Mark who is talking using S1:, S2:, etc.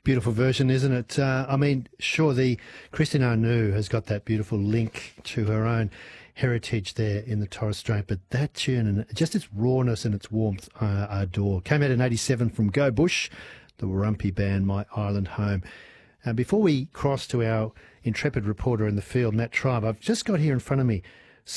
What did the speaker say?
S1: Beautiful version, isn't it? I mean, sure, the Christine Anu has got that beautiful link to her own heritage there in the Torres Strait, but that tune and just its rawness and its warmth, I adore. Came out in 87 from Go Bush, the Warumpi band, My Island Home. Before we cross to our intrepid reporter in the field, Matt Tribe, I've just got here in front of me